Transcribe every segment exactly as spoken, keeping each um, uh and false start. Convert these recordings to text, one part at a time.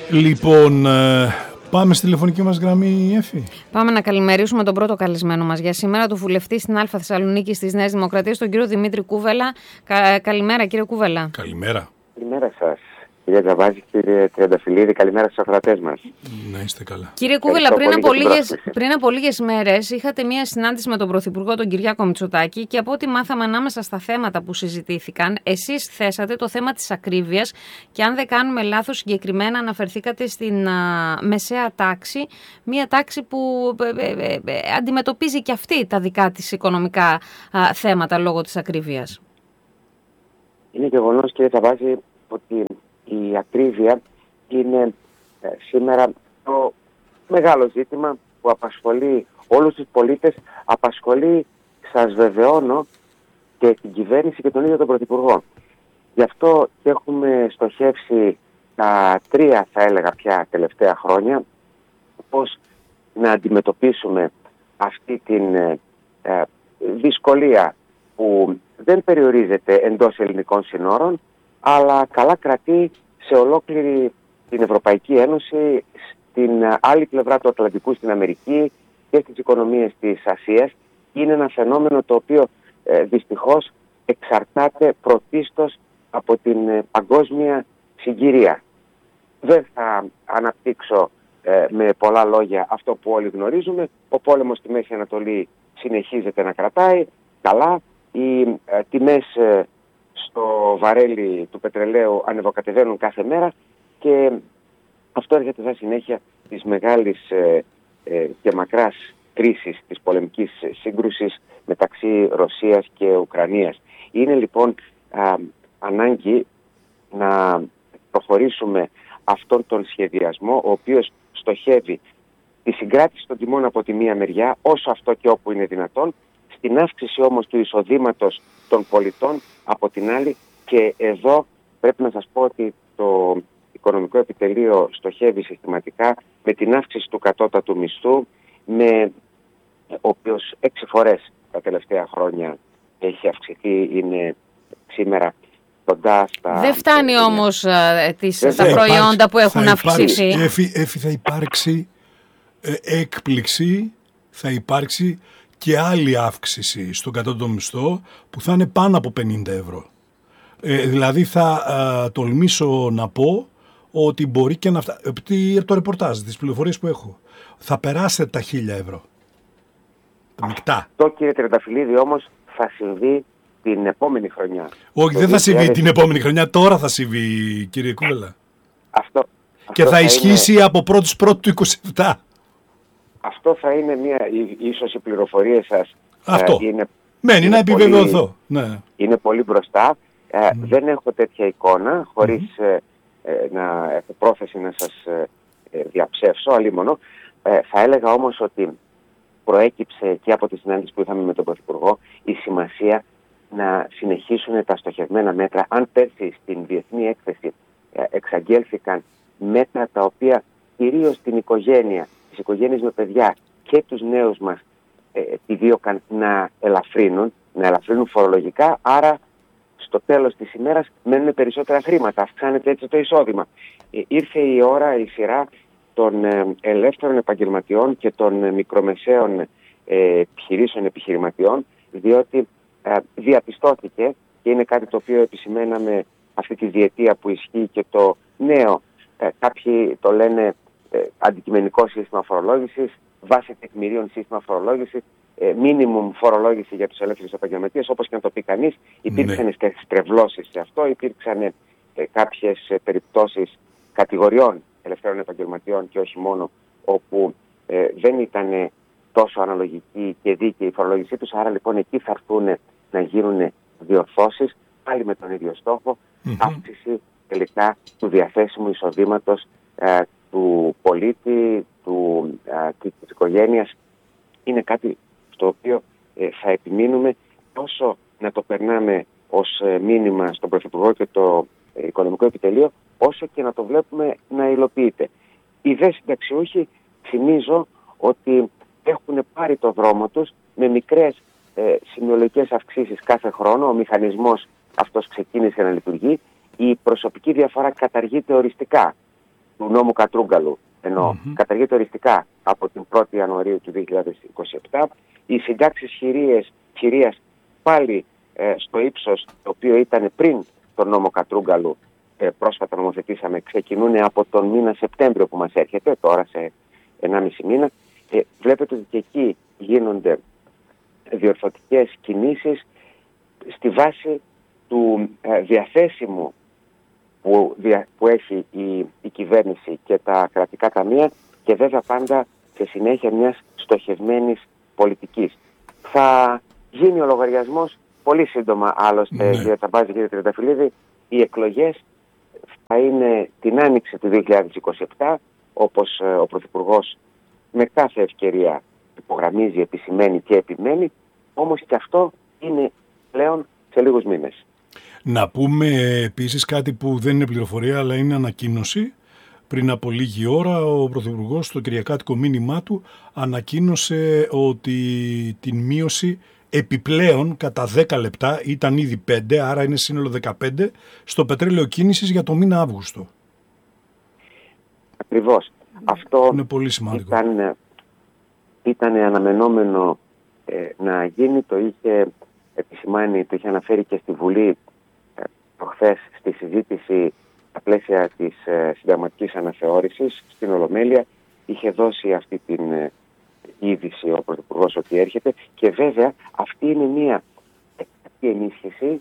Λοιπόν, ε, πάμε στη τηλεφωνική μας γραμμή, Εφη. Πάμε να καλημερίσουμε τον πρώτο καλεσμένο μας για σήμερα, τον βουλευτή στην Αλφα Θεσσαλονίκης της Νέας Δημοκρατίας, τον κύριο Δημήτρη Κούβελα. Κα, καλημέρα, κύριε Κούβελα. Καλημέρα. Καλημέρα σας, κύριε Τζαβάζη, κύριε Τριανταφυλλίδη, καλημέρα στους ακροατές μας. Να είστε καλά. Κύριε Κούβελα, πριν από, λίγες, πριν από λίγες μέρες είχατε μία συνάντηση με τον Πρωθυπουργό, τον Κυριάκο Μητσοτάκη, και από ό,τι μάθαμε ανάμεσα στα θέματα που συζητήθηκαν, εσείς θέσατε το θέμα της ακρίβειας και, αν δεν κάνουμε λάθος, συγκεκριμένα αναφερθήκατε στην α, μεσαία τάξη, μία τάξη που ε, ε, ε, ε, αντιμετωπίζει και αυτή τα δικά της οικονομικά α, θέματα λόγω της ακρίβειας. Είναι γεγονός, κύριε Τζαβάζη, ότι η ακρίβεια είναι ε, σήμερα το μεγάλο ζήτημα που απασχολεί όλους τους πολίτες, απασχολεί, σας βεβαιώνω, και την κυβέρνηση και τον ίδιο τον Πρωθυπουργό. Γι' αυτό και έχουμε στοχεύσει τα τρία, θα έλεγα πια, τελευταία χρόνια, πώς να αντιμετωπίσουμε αυτή την ε, ε, δυσκολία που δεν περιορίζεται εντός ελληνικών συνόρων, αλλά καλά κρατεί σε ολόκληρη την Ευρωπαϊκή Ένωση, στην άλλη πλευρά του Ατλαντικού, στην Αμερική και στις οικονομίες της Ασίας. Είναι ένα φαινόμενο το οποίο ε, δυστυχώς εξαρτάται πρωτίστως από την ε, παγκόσμια συγκυρία. Δεν θα αναπτύξω ε, με πολλά λόγια αυτό που όλοι γνωρίζουμε. Ο πόλεμος στη Μέση Ανατολή συνεχίζεται να κρατάει καλά. Οι ε, τιμές ε, στο βαρέλι του πετρελαίου ανεβοκατεβαίνουν κάθε μέρα και αυτό έρχεται σαν συνέχεια της μεγάλης ε, ε, και μακράς κρίσης της πολεμικής σύγκρουσης μεταξύ Ρωσίας και Ουκρανίας. Είναι λοιπόν α, ανάγκη να προχωρήσουμε αυτόν τον σχεδιασμό, ο οποίος στοχεύει τη συγκράτηση των τιμών από τη μία μεριά, όσο αυτό και όπου είναι δυνατόν, στην αύξηση όμως του εισοδήματος των πολιτών από την άλλη, και εδώ πρέπει να σας πω ότι το Οικονομικό Επιτελείο στοχεύει συστηματικά με την αύξηση του κατώτατου μισθού, με ο οποίος έξι φορές τα τελευταία χρόνια έχει αυξηθεί, είναι σήμερα κοντά στα... Δεν φτάνει όμως ε, τις, δεν τα θα προϊόντα υπάρξει, που έχουν θα αυξηθεί. Εφη, Εφη, θα υπάρξει ε, έκπληξη, θα υπάρξει και άλλη αύξηση στον κατώτατο μισθό που θα είναι πάνω από πενήντα ευρώ. Ε, δηλαδή θα ε, τολμήσω να πω ότι μπορεί και να φτάσει, από το ρεπορτάζ, τις πληροφορίες που έχω, θα περάσετε τα χίλια ευρώ. Τα μεικτά. Αυτό, κύριε Τριανταφυλλίδη, όμως θα συμβεί την επόμενη χρονιά. Όχι, το δεν θα συμβεί δύο χιλιάδες... την επόμενη χρονιά, τώρα θα συμβεί, κύριε Κούβελα. Αυτό, και αυτό θα, θα ισχύσει είναι... από πρώτης πρώτου του είκοσι επτά. Αυτό θα είναι μια, ίσως οι πληροφορίες σας Αυτό. Ε, είναι, μένει είναι να επιβεβαιωθώ. Πολύ, ναι. Είναι πολύ μπροστά. Ε, mm. Δεν έχω τέτοια εικόνα, χωρίς mm. ε, ε, να έχω πρόθεση να σας ε, διαψεύσω, αλλήμωνο. Ε, θα έλεγα όμως ότι προέκυψε και από τη συνάντηση που είχαμε με τον Πρωθυπουργό η σημασία να συνεχίσουν τα στοχευμένα μέτρα. Αν πέρσι στην διεθνή έκθεση ε, εξαγγέλθηκαν μέτρα τα οποία κυρίως την οικογένεια, τις οικογένειες με παιδιά και τους νέους μας ε, επιδίωκαν να ελαφρύνουν, να ελαφρύνουν φορολογικά, άρα στο τέλος της ημέρας μένουν περισσότερα χρήματα, αυξάνεται έτσι το εισόδημα. Ε, ήρθε η ώρα, η σειρά των ε, ελεύθερων επαγγελματιών και των ε, μικρομεσαίων ε, επιχειρήσεων επιχειρηματιών, διότι ε, διαπιστώθηκε, και είναι κάτι το οποίο επισημέναμε αυτή τη διετία που ισχύει, και το νέο, ε, κάποιοι το λένε ε, αντικειμενικό σύστημα φορολόγησης, βάση τεκμηρίων σύστημα φορολόγησης, ε, minimum φορολόγηση για τους ελεύθερους επαγγελματίες, όπως και να το πει κανείς. Υπήρξαν ναι. και στρεβλώσεις σε αυτό, υπήρξαν ε, κάποιες ε, περιπτώσεις κατηγοριών ελευθέρων επαγγελματιών και όχι μόνο, όπου ε, δεν ήταν τόσο αναλογική και δίκαιη η φορολόγησή τους. Άρα λοιπόν εκεί θα έρθουν να γίνουν διορθώσεις, πάλι με τον ίδιο στόχο, mm-hmm. αύξηση τελικά του διαθέσιμου εισοδήματος ε, του πολίτη, του, ε, της οικογένειας. Είναι κάτι στο οποίο ε, θα επιμείνουμε, τόσο να το περνάμε ως ε, μήνυμα στον Πρωθυπουργό και το ε, Οικονομικό Επιτελείο, όσο και να το βλέπουμε να υλοποιείται. Οι δε συνταξιούχοι, θυμίζω ότι έχουν πάρει το δρόμο τους με μικρές ε, συνολικές αυξήσεις κάθε χρόνο. Ο μηχανισμός αυτός ξεκίνησε να λειτουργεί. Η προσωπική διαφορά καταργείται οριστικά. του νόμου Κατρούγκαλου, ενώ mm-hmm. καταργείται οριστικά από την πρώτη Ιανουαρίου του δύο χιλιάδες είκοσι επτά. Οι συντάξεις χειρίας πάλι ε, στο ύψος το οποίο ήταν πριν τον νόμο Κατρούγκαλου, ε, πρόσφατα νομοθετήσαμε, ξεκινούν από τον μήνα Σεπτέμβριο που μας έρχεται, τώρα σε ενάμιση μήνα. Ε, βλέπετε ότι και εκεί γίνονται διορθωτικές κινήσεις στη βάση του ε, διαθέσιμου που, δια, που έχει η, η κυβέρνηση και τα κρατικά ταμεία, και βέβαια πάντα σε συνέχεια μιας στοχευμένης πολιτικής. Θα γίνει ο λογαριασμός πολύ σύντομα, άλλωστε, κύριε Τσαμπάζη, κύριε Τριανταφυλλίδη. Οι εκλογές θα είναι την άνοιξη του δύο χιλιάδες είκοσι επτά, όπως ε, ο Πρωθυπουργός με κάθε ευκαιρία υπογραμμίζει, επισημαίνει και επιμένει, όμως και αυτό είναι πλέον σε λίγους μήνες. Να πούμε επίσης κάτι που δεν είναι πληροφορία, αλλά είναι ανακοίνωση. Πριν από λίγη ώρα ο Πρωθυπουργός στο κυριακάτικο μήνυμά του ανακοίνωσε ότι την μείωση επιπλέον κατά δέκα λεπτά, ήταν ήδη πέντε, άρα είναι σύνολο δεκαπέντε, στο πετρέλαιο κίνησης για το μήνα Αύγουστο. Ακριβώς. Αυτό είναι πολύ σημαντικό. Ήταν, ήταν αναμενόμενο ε, να γίνει, το είχε επισημάνει, το είχε αναφέρει και στη Βουλή ε, προχθές στη συζήτηση στα πλαίσια της ε, συνταγματικής αναθεώρησης στην Ολομέλεια. Είχε δώσει αυτή την ε, είδηση ο Πρωθυπουργός ότι έρχεται, και βέβαια αυτή είναι μια ενίσχυση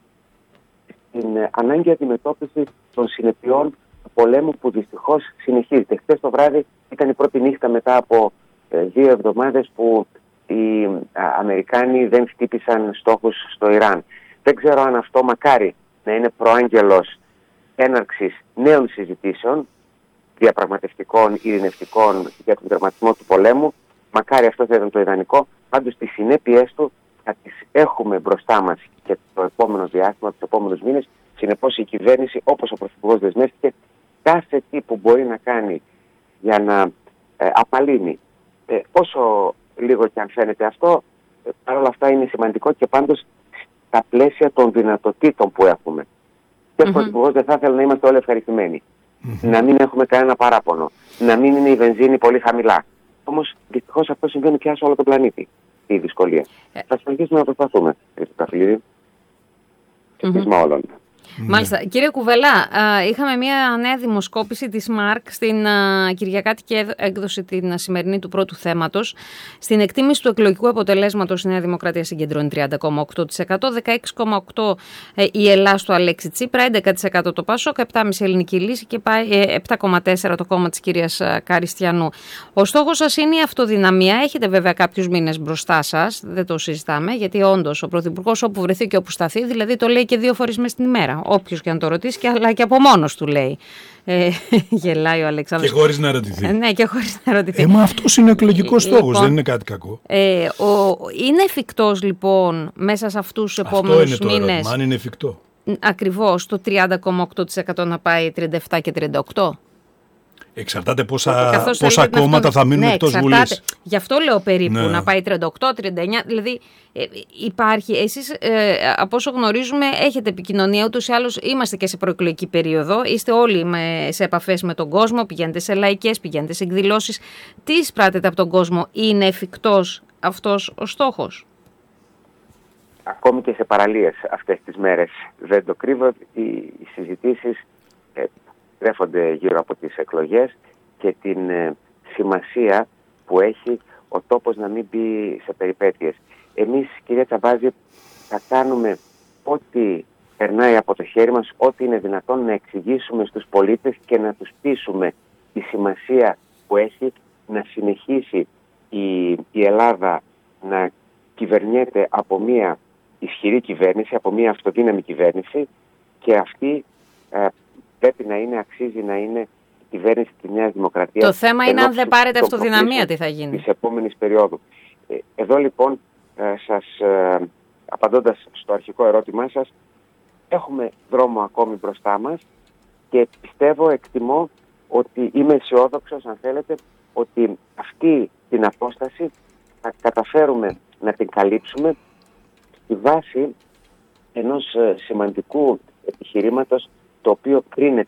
στην ε, ανάγκη αντιμετώπιση των συνεπειών του πολέμου που δυστυχώς συνεχίζεται. Χθες το βράδυ ήταν η πρώτη νύχτα μετά από ε, δύο εβδομάδες που οι α, Αμερικάνοι δεν χτύπησαν στόχους στο Ιράν. Δεν ξέρω αν αυτό μακάρι να είναι προάγγελος έναρξης νέων συζητήσεων διαπραγματευτικών, ειρηνευτικών για τον τερματισμό του πολέμου. Μακάρι αυτό θα ήταν το ιδανικό. Πάντως τις συνέπειες του θα τις έχουμε μπροστά μας και το επόμενο διάστημα, τους επόμενους μήνες. Συνεπώς η κυβέρνηση, όπως ο Πρωθυπουργός δεσμεύτηκε, κάθε τι που μπορεί να κάνει για να ε, απαλύνει, ε, όσο λίγο και αν φαίνεται αυτό, ε, παρόλα αυτά είναι σημαντικό και πάντως στα πλαίσια των δυνατοτήτων που έχουμε. Και ο mm-hmm. Πρωθυπουργός δεν θα ήθελε να είμαστε όλοι ευχαριστημένοι. Mm-hmm. Να μην έχουμε κανένα παράπονο. Να μην είναι η βενζίνη πολύ χαμηλά. Όμως δυστυχώς αυτό συμβαίνει πια σε όλο τον πλανήτη. Η δυσκολία. Ε. Θα συνεχίσουμε να προσπαθούμε, κύριε Ταφυλίδη. Ευχαριστούμε mm-hmm. όλων. Μάλιστα. Mm. Κύριε Κουβελά, είχαμε μια νέα δημοσκόπηση της ΜΑΡΚ στην κυριακάτικη έκδοση την σημερινή του πρώτου θέματος. Στην εκτίμηση του εκλογικού αποτελέσματος η Νέα Δημοκρατία συγκεντρώνει τριάντα κόμμα οκτώ τοις εκατό, δεκαέξι κόμμα οκτώ τοις εκατό η Ελλάδα στο Αλέξη Τσίπρα, έντεκα τοις εκατό το Πασόκ, επτά κόμμα πέντε τοις εκατό η Ελληνική Λύση και πάει επτά κόμμα τέσσερα τοις εκατό το κόμμα της κυρίας Καριστιανού. Ο στόχος σας είναι η αυτοδυναμία. Έχετε βέβαια κάποιους μήνες μπροστά σας, δεν το συζητάμε, γιατί όντως ο Πρωθυπουργός όπου βρεθεί και όπου σταθεί, δηλαδή το λέει και δύο φορές μες την ημέρα. Όποιος και αν το ρωτήσει, και, αλλά και από μόνος του λέει. Ε, γελάει ο Αλεξάνδρος. Και χωρίς να ρωτηθεί. Ε, ναι, και χωρίς να ρωτηθεί. Ε, μα αυτός είναι ο εκλογικός στόχος, λοιπόν, δεν είναι κάτι κακό. Ε, ο, είναι εφικτός λοιπόν μέσα σε αυτούς τους επόμενους μήνες. Αυτό είναι το ερώτημα, αν είναι εφικτό. Ακριβώς το τριάντα κόμμα οκτώ τοις εκατό να πάει τριάντα επτά και τριάντα οκτώ. Εξαρτάται πόσα, πόσα κόμματα αυτό, θα μείνουν ναι, εκτός Βουλής. Γι' αυτό λέω περίπου ναι. να πάει τριάντα οκτώ, τριάντα εννιά. Δηλαδή ε, υπάρχει, εσείς ε, από όσο γνωρίζουμε έχετε επικοινωνία, ούτως ή άλλως είμαστε και σε προεκλογική περίοδο. Είστε όλοι με, σε επαφές με τον κόσμο, πηγαίνετε σε λαϊκές, πηγαίνετε σε εκδηλώσεις. Τι εισπράτετε από τον κόσμο, είναι εφικτός αυτός ο στόχος? Ακόμη και σε παραλίες αυτές τις μέρες, δεν το κρύβω, οι, οι συζητήσεις ε, τρέφονται γύρω από τις εκλογές και την ε, σημασία που έχει ο τόπος να μην μπει σε περιπέτειες. Εμείς, κυρία Τσαμπάζη, θα κάνουμε ό,τι περνάει από το χέρι μας, ό,τι είναι δυνατόν να εξηγήσουμε στους πολίτες και να τους πείσουμε τη σημασία που έχει να συνεχίσει η, η Ελλάδα να κυβερνιέται από μια ισχυρή κυβέρνηση, από μια αυτοδύναμη κυβέρνηση, και αυτή ε, πρέπει να είναι, αξίζει να είναι η κυβέρνηση της Νέας Δημοκρατίας. Το θέμα είναι αν δεν πάρετε αυτοδυναμία, τι θα γίνει. Της επόμενης περίοδου. Ε, εδώ λοιπόν, ε, σας, ε, απαντώντας στο αρχικό ερώτημά σας, έχουμε δρόμο ακόμη μπροστά μας και πιστεύω, εκτιμώ ότι είμαι αισιόδοξος, αν θέλετε, ότι αυτή την απόσταση θα καταφέρουμε να την καλύψουμε στη βάση ενός σημαντικού επιχειρήματος, το οποίο κρίνεται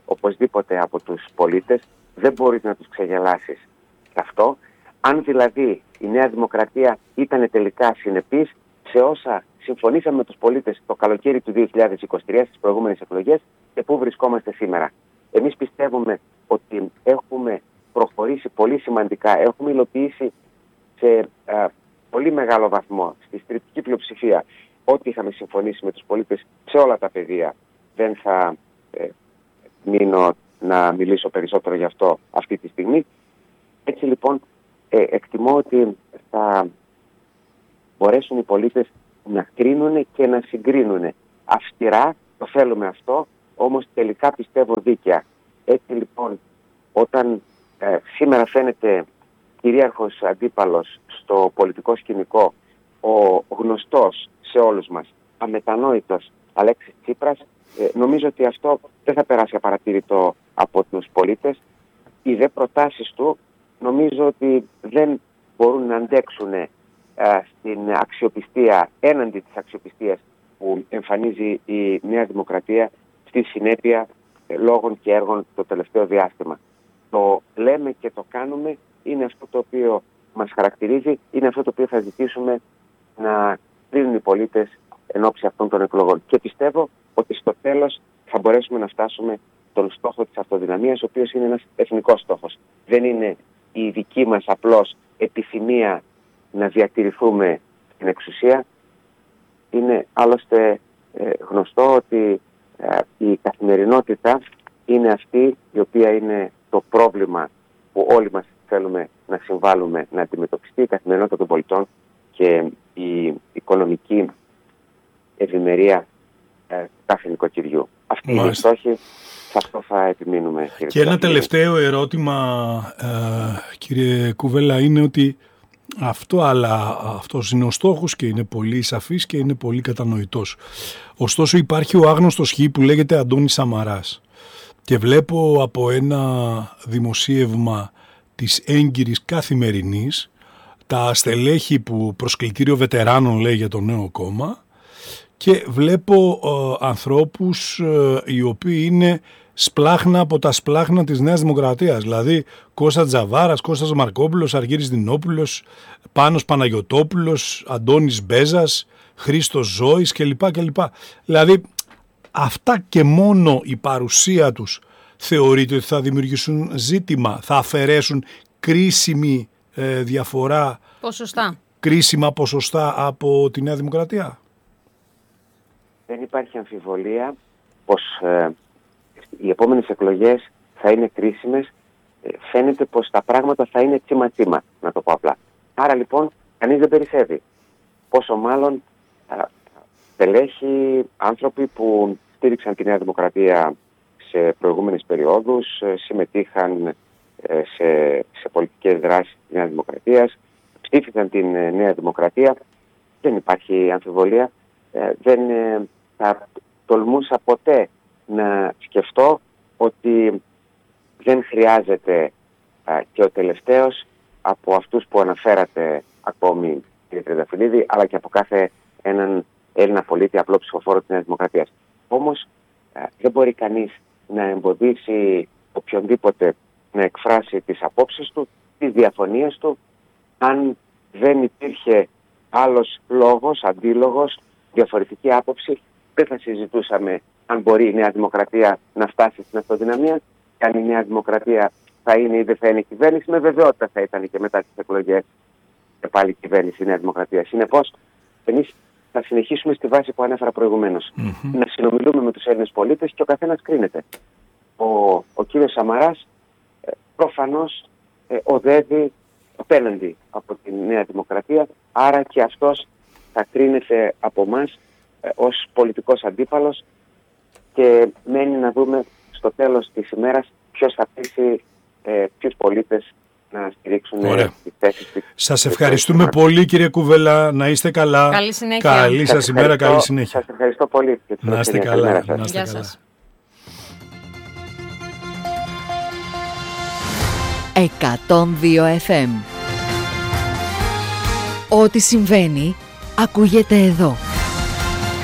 οπωσδήποτε από τους πολίτες. Δεν μπορείς να τους ξεγελάσεις σε αυτό. Αν δηλαδή η Νέα Δημοκρατία ήταν τελικά συνεπής σε όσα συμφωνήσαμε με τους πολίτες το καλοκαίρι του δύο χιλιάδες είκοσι τρία στις προηγούμενες εκλογές και πού βρισκόμαστε σήμερα. Εμείς πιστεύουμε ότι έχουμε προχωρήσει πολύ σημαντικά, έχουμε υλοποιήσει σε α, πολύ μεγάλο βαθμό στη στριπτική πλειοψηφία ό,τι είχαμε συμφωνήσει με τους πολίτες σε όλα τα πεδία. Δεν θα ε, μείνω να μιλήσω περισσότερο γι' αυτό αυτή τη στιγμή. Έτσι λοιπόν ε, εκτιμώ ότι θα μπορέσουν οι πολίτες να κρίνουν και να συγκρίνουν αυστηρά, το θέλουμε αυτό, όμως τελικά πιστεύω δίκαια. Έτσι λοιπόν, όταν ε, σήμερα φαίνεται κυρίαρχος αντίπαλος στο πολιτικό σκηνικό ο γνωστός σε όλους μας, αμετανόητος Αλέξης Τσίπρας, ε, νομίζω ότι αυτό δεν θα περάσει απαρατήρητο από τους πολίτες. Οι δε προτάσεις του νομίζω ότι δεν μπορούν να αντέξουν ε, στην αξιοπιστία, έναντι της αξιοπιστίας που εμφανίζει η Νέα Δημοκρατία στη συνέπεια ε, λόγων και έργων το τελευταίο διάστημα. Το λέμε και το κάνουμε είναι αυτό το οποίο μας χαρακτηρίζει, είναι αυτό το οποίο θα ζητήσουμε να κρίνουν οι πολίτες εν ώψη αυτών των εκλογών. Και πιστεύω ότι στο τέλος θα μπορέσουμε να φτάσουμε τον στόχο της αυτοδυναμίας, ο οποίος είναι ένας εθνικός στόχος. Δεν είναι η δική μας απλώς επιθυμία να διατηρηθούμε στην εξουσία. Είναι άλλωστε ε, γνωστό ότι ε, η καθημερινότητα είναι αυτή η οποία είναι το πρόβλημα που όλοι μας θέλουμε να συμβάλλουμε να αντιμετωπιστεί, η καθημερινότητα των πολιτών και η οικονομική ευημερία ε, κάθε νοικοκυριού. Αυτή είναι η στόχη, σε αυτό θα επιμείνουμε. Κύριε και ένα τελευταίο ερώτημα, ε, κύριε Κουβέλα, είναι ότι αυτό, αλλά αυτός είναι ο στόχος και είναι πολύ σαφής και είναι πολύ κατανοητός. Ωστόσο υπάρχει ο άγνωστος χ που λέγεται Αντώνης Σαμαράς και βλέπω από ένα δημοσίευμα της έγκυρης Καθημερινής τα στελέχη που προσκλητήριο βετεράνων λέει για το νέο κόμμα και βλέπω ε, ανθρώπους ε, οι οποίοι είναι σπλάχνα από τα σπλάχνα της Νέας Δημοκρατίας, δηλαδή Κώστας Τζαβάρας, Κώστας Μαρκόπουλος, Αργύρης Δινόπουλος, Πάνος Παναγιωτόπουλος, Αντώνης Μπέζας, Χρήστος Ζώης κλπ. κλπ. Δηλαδή αυτά και μόνο η παρουσία τους θεωρείται ότι θα δημιουργήσουν ζήτημα, θα αφαιρέσουν κρίσιμη ε, διαφορά, ποσοστά. κρίσιμα ποσοστά από τη Νέα Δημοκρατία. Δεν υπάρχει αμφιβολία πως ε, οι επόμενες εκλογές θα είναι κρίσιμες. Ε, φαίνεται πως τα πράγματα θα είναι τσίμα-τσίμα, να το πω απλά. Άρα λοιπόν κανείς δεν περισσεύει. Πόσο μάλλον ε, τελέχοι, άνθρωποι που στήριξαν τη Νέα Δημοκρατία σε προηγούμενες περιόδους, συμμετείχαν σε, σε πολιτικές δράσεις της Νέας Δημοκρατίας, ψήφισαν την Νέα Δημοκρατία. Δεν υπάρχει αμφιβολία. Δεν θα τολμούσα ποτέ να σκεφτώ ότι δεν χρειάζεται και ο τελευταίος από αυτούς που αναφέρατε ακόμη, κύριε Τριανταφυλλίδη, αλλά και από κάθε έναν Έλληνα πολίτη, απλό ψηφοφόρο της Νέας Δημοκρατίας. Όμως δεν μπορεί κανείς να εμποδίσει οποιονδήποτε να εκφράσει τις απόψεις του, τις διαφωνίες του, αν δεν υπήρχε άλλος λόγος, αντίλογος, διαφορετική άποψη, δεν θα συζητούσαμε αν μπορεί η Νέα Δημοκρατία να φτάσει στην αυτοδυναμία και αν η Νέα Δημοκρατία θα είναι ή δεν θα είναι κυβέρνηση. Με βεβαιότητα θα ήταν και μετά τις εκλογές και πάλι κυβέρνηση η Νέα Δημοκρατία. Συνεπώς, εμείς θα συνεχίσουμε στη βάση που ανέφερα προηγουμένως. Mm-hmm. Να συνομιλούμε με τους Έλληνες πολίτες και ο καθένας κρίνεται. Ο, ο κύριος Σαμαράς ε, προφανώς ε, οδεύει απέναντι από τη Νέα Δημοκρατία, άρα και αυτός θα κρίνεται από εμάς ε, ως πολιτικός αντίπαλος και μένει να δούμε στο τέλος της ημέρας ποιος θα πείσει ε, ποιους πολίτες να στηρίξουν τις θέσεις της. Σας ευχαριστούμε πολύ, κύριε Κουβέλα, να είστε καλά. Καλή συνέχεια. Καλή σας ημέρα, καλή συνέχεια. Σας ευχαριστώ πολύ. Και να είστε καλά. Να είστε Γεια καλά. σας. εκατόν δύο εφ εμ. Ό,τι συμβαίνει ακούγεται εδώ.